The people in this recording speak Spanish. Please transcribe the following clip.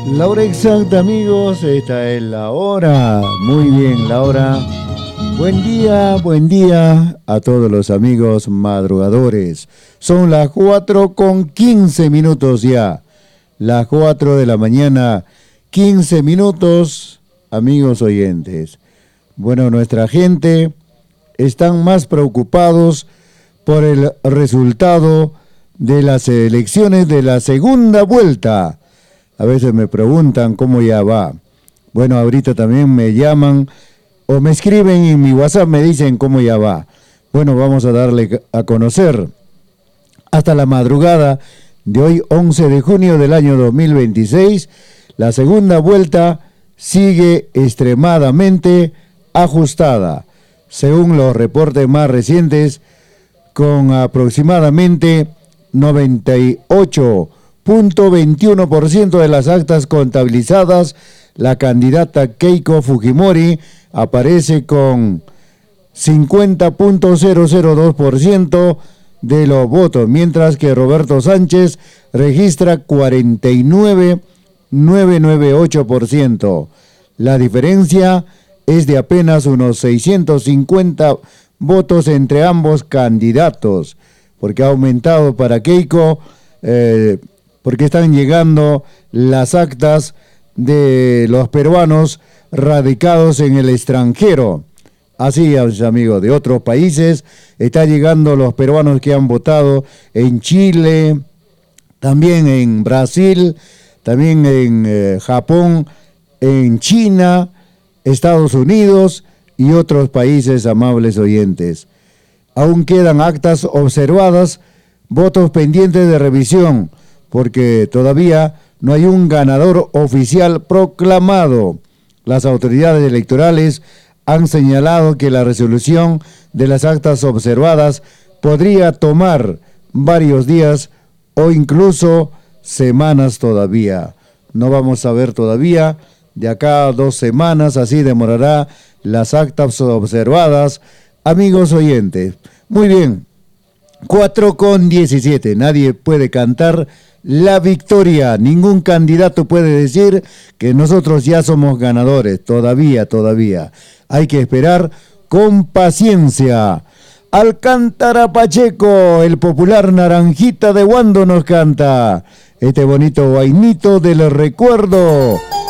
La hora exacta, amigos, esta es la hora. Muy bien, la hora. Buen día a todos los amigos madrugadores. Son las 4:15 ya. Las 4 de la mañana, 15 minutos, amigos oyentes. Bueno, nuestra gente están más preocupados por el resultado de las elecciones de la segunda vuelta. A veces me preguntan cómo ya va. Bueno, ahorita también me llaman o me escriben en mi WhatsApp, me dicen cómo ya va. Bueno, vamos a darle a conocer. Hasta la madrugada de hoy, 11 de junio del año 2026, la segunda vuelta sigue extremadamente ajustada. Según los reportes más recientes, con aproximadamente 98.21% de las actas contabilizadas, la candidata Keiko Fujimori aparece con 50.002% de los votos, mientras que Roberto Sánchez registra 49.998%. La diferencia es de apenas unos 650 votos entre ambos candidatos, porque ha aumentado para Keiko, porque están llegando las actas de los peruanos radicados en el extranjero. Así, amigos, de otros países están llegando los peruanos que han votado en Chile, también en Brasil, también en Japón, en China, Estados Unidos y otros países, amables oyentes. Aún quedan actas observadas, votos pendientes de revisión, porque todavía no hay un ganador oficial proclamado. Las autoridades electorales han señalado que la resolución de las actas observadas podría tomar varios días o incluso semanas todavía. No vamos a ver todavía, de acá a 2 semanas, así demorará las actas observadas, amigos oyentes. Muy bien, 4:17, nadie puede cantar la victoria, ningún candidato puede decir que nosotros ya somos ganadores, todavía. Hay que esperar con paciencia. Alcántara Pacheco, el popular Naranjita de Wando nos canta este bonito vainito del recuerdo